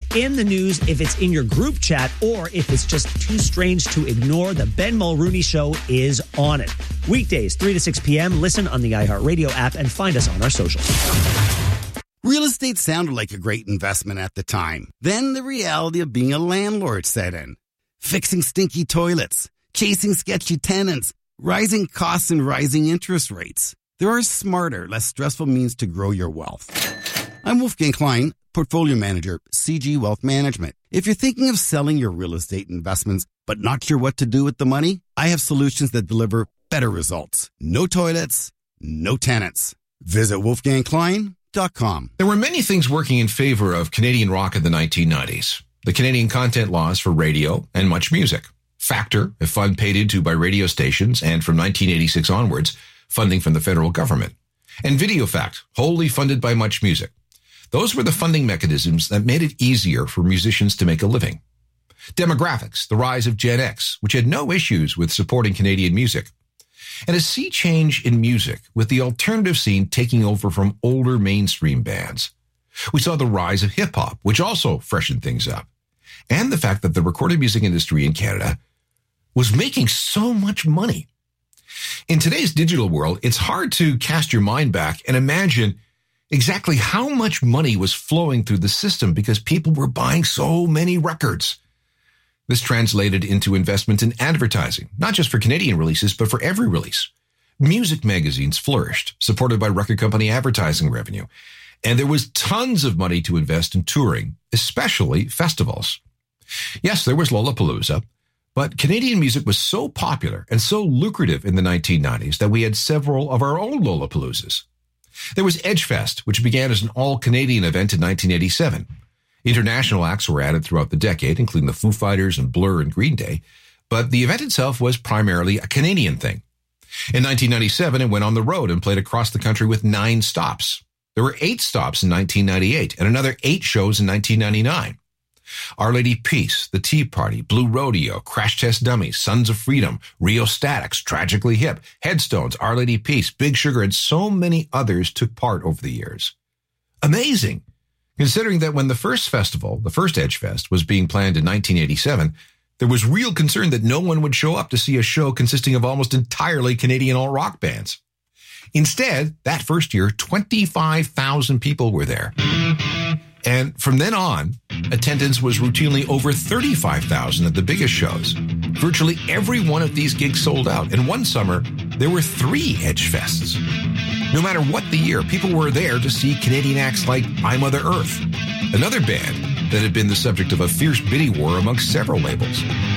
in the news if it's in your group chat or if it's just too strange to ignore. The Ben Mulrooney Show is on it. Weekdays, 3 to 6 p.m. Listen on the iHeartRadio app and find us on our socials. Real estate sounded like a great investment at the time. Then the reality of being a landlord set in. Fixing stinky toilets, chasing sketchy tenants, rising costs and rising interest rates. There are smarter, less stressful means to grow your wealth. I'm Wolfgang Klein, Portfolio Manager, CG Wealth Management. If you're thinking of selling your real estate investments but not sure what to do with the money, I have solutions that deliver better results. No toilets, no tenants. Visit wolfgangklein.com. There were many things working in favor of Canadian rock in the 1990s. The Canadian content laws for radio and much music. Factor, a fund paid into by radio stations, and from 1986 onwards, funding from the federal government. And VideoFact, wholly funded by Much Music. Those were the funding mechanisms that made it easier for musicians to make a living. Demographics, the rise of Gen X, which had no issues with supporting Canadian music. And a sea change in music, with the alternative scene taking over from older mainstream bands. We saw the rise of hip-hop, which also freshened things up. And the fact that the recorded music industry in Canada was making so much money. In today's digital world, it's hard to cast your mind back and imagine exactly how much money was flowing through the system because people were buying so many records. This translated into investment in advertising, not just for Canadian releases, but for every release. Music magazines flourished, supported by record company advertising revenue. And there was tons of money to invest in touring, especially festivals. Yes, there was Lollapalooza, but Canadian music was so popular and so lucrative in the 1990s that we had several of our own Lollapaloozas. There was Edgefest, which began as an all-Canadian event in 1987. International acts were added throughout the decade, including the Foo Fighters and Blur and Green Day, but the event itself was primarily a Canadian thing. In 1997, it went on the road and played across the country with 9 stops. There were 8 stops in 1998 and another 8 shows in 1999. Our Lady Peace, The Tea Party, Blue Rodeo, Crash Test Dummies, Sons of Freedom, Rio Statics, Tragically Hip, Headstones, Our Lady Peace, Big Sugar, and so many others took part over the years. Amazing, considering that when the first festival, the first Edgefest, was being planned in 1987, there was real concern that no one would show up to see a show consisting of almost entirely Canadian alt-rock bands. Instead, that first year, 25,000 people were there. And from then on, attendance was routinely over 35,000 at the biggest shows. Virtually every one of these gigs sold out. And one summer, there were 3 Edgefests. No matter what the year, people were there to see Canadian acts like I Mother Earth, another band that had been the subject of a fierce bidding war amongst several labels.